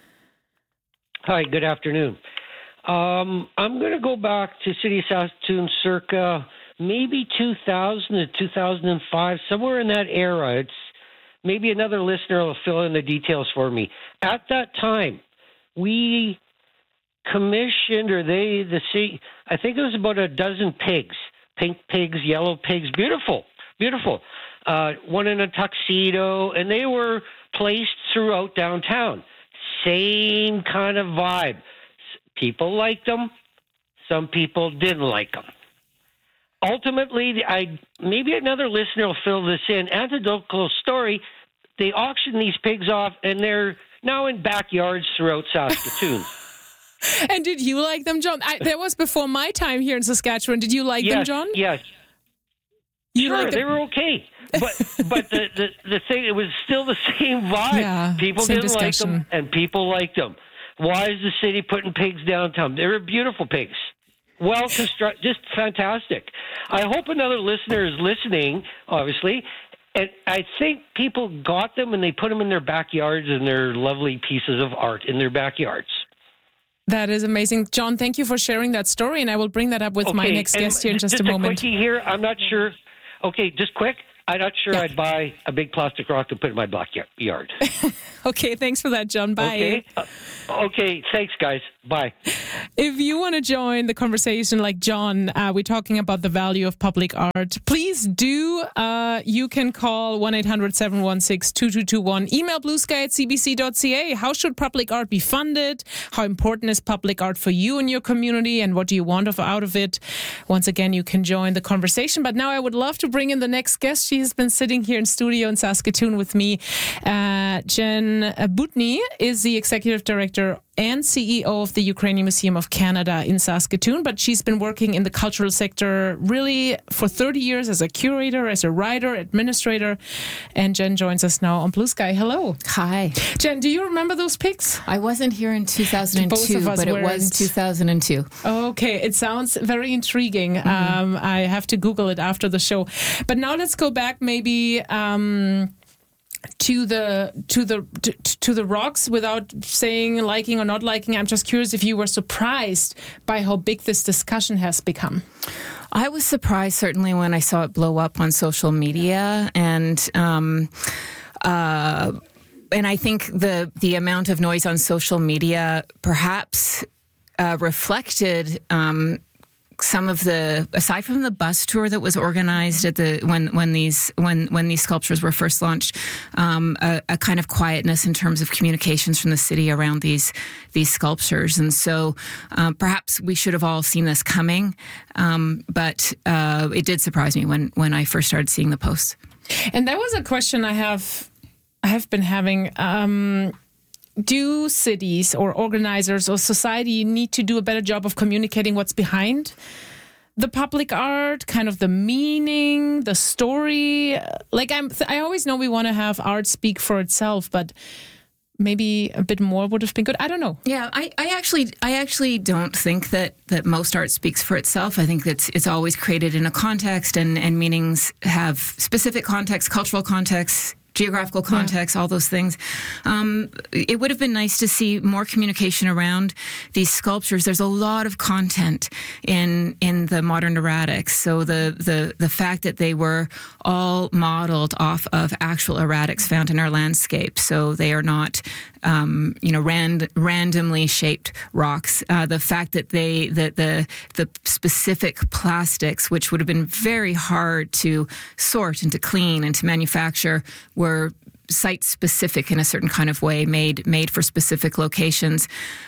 Speaker 3: Hi, good afternoon. I'm going to go back to City of Saskatoon circa maybe 2000 to 2005, somewhere in that era. It's maybe another listener will fill in the details for me. At that time, we commissioned, the city, I think it was about a dozen pigs, pink pigs, yellow pigs, beautiful. One in a tuxedo, and they were placed throughout downtown. Same kind of vibe. People liked them. Some people didn't like them. Ultimately, maybe another listener will fill this in. Anecdotal story, they auctioned these pigs off, and they're now in backyards throughout Saskatoon.
Speaker 17: And did you like them, John? That was before my time here in Saskatchewan. Did you like them, John?
Speaker 3: Yes. Sure, they were okay. But the thing, it was still the same vibe. Yeah, people didn't like them, and people liked them. Why is the city putting pigs downtown? They were beautiful pigs. Well constructed, just fantastic. I hope another listener is listening, obviously. And I think people got them and they put them in their backyards, and they're lovely pieces of art in their backyards.
Speaker 17: That is amazing. John, thank you for sharing that story, and I will bring that up with my next guest here in just a moment.
Speaker 3: Just a quickie here, I'm not sure. Okay, just quick. I'm not sure I'd buy a big plastic rock to put in my backyard.
Speaker 17: Okay, thanks for that, John. Bye.
Speaker 3: Okay, thanks, guys. Bye.
Speaker 17: If you want to join the conversation like John, we're talking about the value of public art. Please do. You can call 1-800-716-2221. Email bluesky@cbc.ca. How should public art be funded? How important is public art for you and your community? And what do you want out of it? Once again, you can join the conversation. But now I would love to bring in the next guest. She has been sitting here in studio in Saskatoon with me. Jen Butny is the executive director and CEO of the Ukrainian Museum of Canada in Saskatoon, but she's been working in the cultural sector really for 30 years as a curator, as a writer, administrator, and Jen joins us now on Blue Sky. Hello.
Speaker 11: Hi.
Speaker 17: Jen, do you remember those pics?
Speaker 11: I wasn't here in 2002, but it was 2002.
Speaker 17: Okay, it sounds very intriguing. Mm-hmm. I have to Google it after the show. But now let's go back maybe to the rocks without saying liking or not liking. I'm just curious if you were surprised by how big this discussion has become.
Speaker 11: I was surprised certainly when I saw it blow up on social media, and I think the amount of noise on social media perhaps reflected some of the, aside from the bus tour that was organized at when these sculptures were first launched, a kind of quietness in terms of communications from the city around these sculptures. And so perhaps we should have all seen this coming, but it did surprise me when I first started seeing the posts.
Speaker 17: And that was a question I have been having. Do cities or organizers or society need to do a better job of communicating what's behind the public art, kind of the meaning, the story? Like I always know we want to have art speak for itself, but maybe a bit more would have been good. I don't know.
Speaker 11: Yeah, I actually don't think that most art speaks for itself. I think that it's always created in a context, and meanings have specific context, cultural context, geographical context, all those things. It would have been nice to see more communication around these sculptures. There's a lot of content in the modern erratics. So the fact that they were all modeled off of actual erratics found in our landscape. So they are not randomly shaped rocks. The fact that the specific plastics, which would have been very hard to sort and to clean and to manufacture, were site-specific in a certain kind of way, made for specific locations.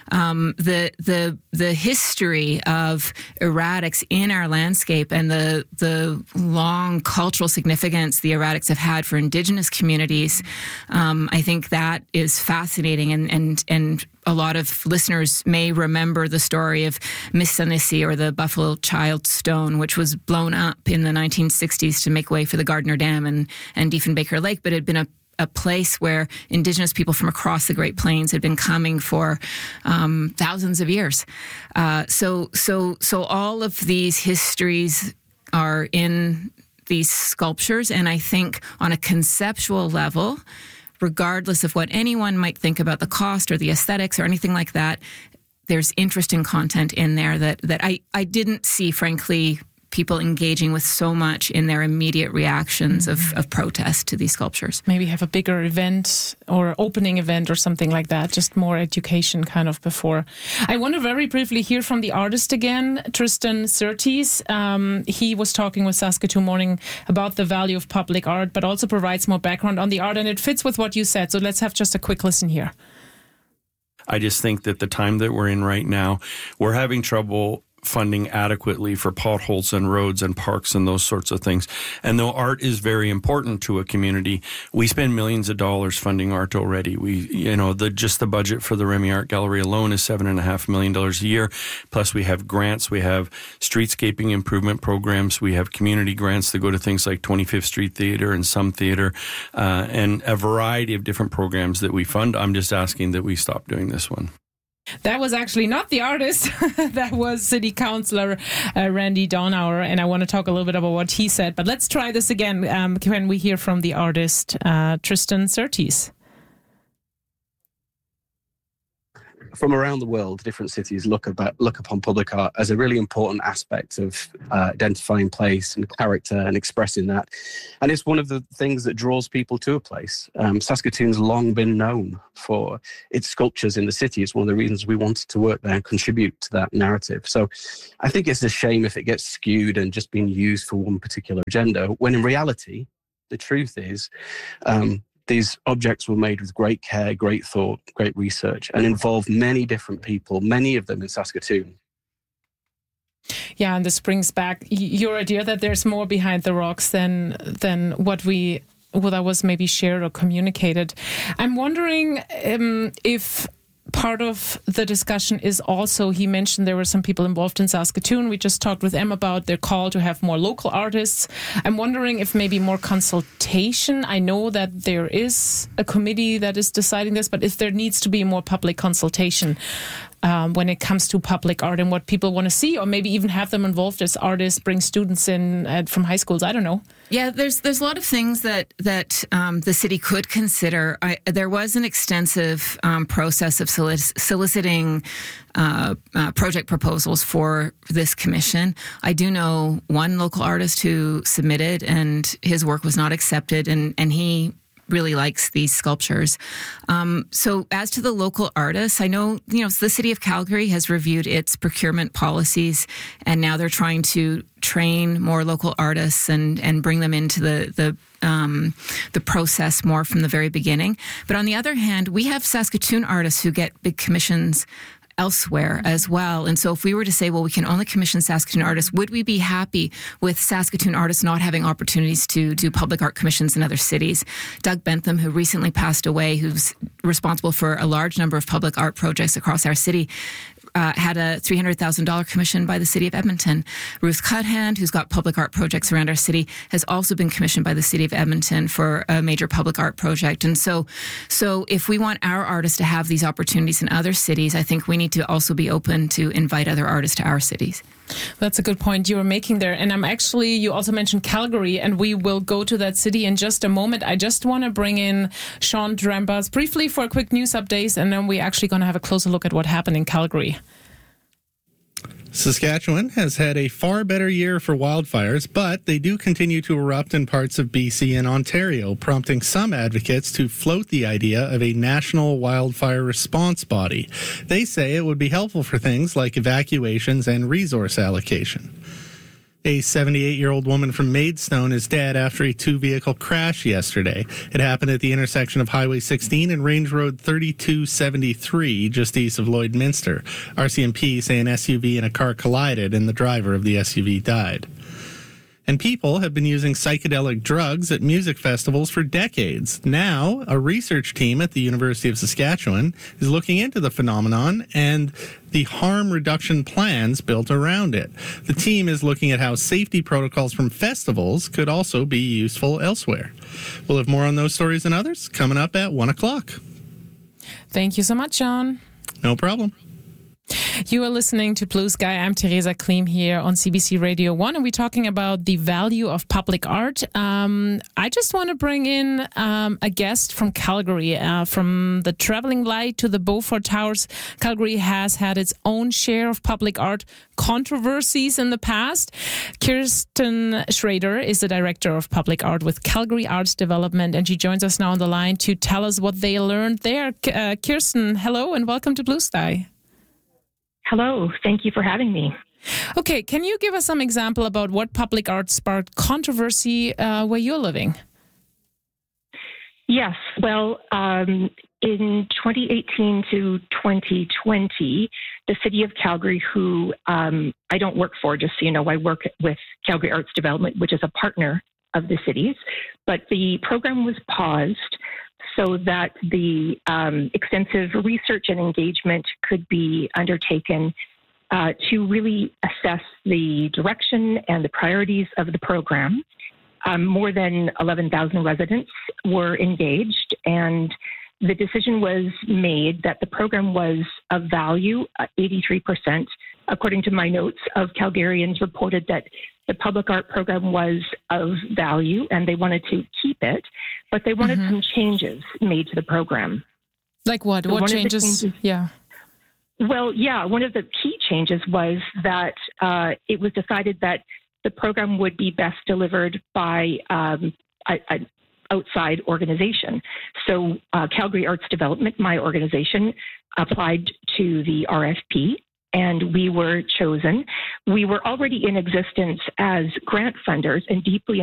Speaker 11: The history of erratics in our landscape and the long cultural significance the erratics have had for Indigenous communities, I think that is fascinating, and a lot of listeners may remember the story of Missanissy, or the Buffalo Child Stone, which was blown up in the 1960s to make way for the Gardner Dam and Diefenbaker Lake, but it had been a place where Indigenous people from across the Great Plains had been coming for thousands of years. So all of these histories are in these sculptures, and I think on a conceptual level, regardless of what anyone might think about the cost or the aesthetics or anything like that, there's interesting content in there that I didn't see, frankly, people engaging with so much in their immediate reactions of protest to these sculptures.
Speaker 17: Maybe have a bigger event or opening event or something like that, just more education kind of before. I want to very briefly hear from the artist again, Tristan Surtees. He was talking with Saskatoon Morning about the value of public art, but also provides more background on the art, and it fits with what you said. So let's have just a quick listen here.
Speaker 4: I just think that the time that we're in right now, we're having trouble funding adequately for potholes and roads and parks and those sorts of things. And though art is very important to a community, we spend millions of dollars funding art already. Just the budget for the Remy Art Gallery alone is $7.5 million a year. Plus we have grants, we have streetscaping improvement programs, we have community grants that go to things like 25th Street Theatre and Some Theatre, and a variety of different programs that we fund. I'm just asking that we stop doing this one.
Speaker 17: That was actually not the artist. That was City Councillor Randy Donauer, and I want to talk a little bit about what he said. But let's try this again when we hear from the artist Tristan Surtees.
Speaker 10: from around the world, different cities look upon public art as a really important aspect of identifying place and character and expressing that. And it's one of the things that draws people to a place. Saskatoon's long been known for its sculptures in the city. It's one of the reasons we wanted to work there and contribute to that narrative. So I think it's a shame if it gets skewed and just being used for one particular agenda, when in reality, the truth is, these objects were made with great care, great thought, great research, and involved many different people, many of them in Saskatoon.
Speaker 17: Yeah, and this brings back your idea that there's more behind the rocks than what was maybe shared or communicated. I'm wondering if part of the discussion is also, he mentioned there were some people involved in Saskatoon. We just talked with them about their call to have more local artists. I'm wondering if maybe more consultation. I know that there is a committee that is deciding this, but if there needs to be more public consultation when it comes to public art and what people want to see, or maybe even have them involved as artists, bring students in from high schools. I don't know.
Speaker 11: Yeah, there's a lot of things that the city could consider. There was an extensive process of soliciting project proposals for this commission. I do know one local artist who submitted, and his work was not accepted, and he really likes these sculptures. So as to the local artists, I know, the city of Calgary has reviewed its procurement policies, and now they're trying to train more local artists and bring them into the process more from the very beginning. But on the other hand, we have Saskatoon artists who get big commissions elsewhere as well. And so if we were to say, well, we can only commission Saskatoon artists, would we be happy with Saskatoon artists not having opportunities to do public art commissions in other cities? Doug Bentham, who recently passed away, who's responsible for a large number of public art projects across our city, had a $300,000 commission by the city of Edmonton. Ruth Cuthand, who's got public art projects around our city, has also been commissioned by the city of Edmonton for a major public art project. And so if we want our artists to have these opportunities in other cities, I think we need to also be open to invite other artists to our cities.
Speaker 17: That's a good point you were making there. And you also mentioned Calgary, and we will go to that city in just a moment. I just want to bring in Sean Drambas briefly for a quick news update, and then we're actually going to have a closer look at what happened in Calgary.
Speaker 18: Saskatchewan has had a far better year for wildfires, but they do continue to erupt in parts of BC and Ontario, prompting some advocates to float the idea of a national wildfire response body. They say it would be helpful for things like evacuations and resource allocation. A 78-year-old woman from Maidstone is dead after a two-vehicle crash yesterday. It happened at the intersection of Highway 16 and Range Road 3273, just east of Lloydminster. RCMP say an SUV and a car collided and the driver of the SUV died. And people have been using psychedelic drugs at music festivals for decades. Now, a research team at the University of Saskatchewan is looking into the phenomenon and the harm reduction plans built around it. The team is looking at how safety protocols from festivals could also be useful elsewhere. We'll have more on those stories and others coming up at 1 o'clock.
Speaker 17: Thank you so much, John.
Speaker 18: No problem.
Speaker 17: You are listening to Blue Sky. I'm Theresa Kleem here on CBC Radio 1, and we're talking about the value of public art. I just want to bring in a guest from Calgary. From the Travelling Light to the Beaufort Towers, Calgary has had its own share of public art controversies in the past. Kirsten Schrader is the Director of Public Art with Calgary Arts Development, and she joins us now on the line to tell us what they learned there. Kirsten, hello and welcome to Blue Sky.
Speaker 13: Hello, thank you for having me.
Speaker 17: Okay, can you give us some example about what public art sparked controversy where you're living?
Speaker 13: Yes, well, in 2018 to 2020, the City of Calgary, who I don't work for, just so you know, I work with Calgary Arts Development, which is a partner of the cities, but the program was paused so that the extensive research and engagement could be undertaken to really assess the direction and the priorities of the program. More than 11,000 residents were engaged, and the decision was made that the program was of value. 83%, according to my notes, of Calgarians reported that the public art program was of value and they wanted to keep it, but they wanted some changes made to the program.
Speaker 17: Like what?
Speaker 13: So
Speaker 17: what changes? Yeah.
Speaker 13: Well, yeah, one of the key changes was that it was decided that the program would be best delivered by an outside organization. So Calgary Arts Development, my organization, applied to the RFP, and we were chosen. We were already in existence as grant funders and deeply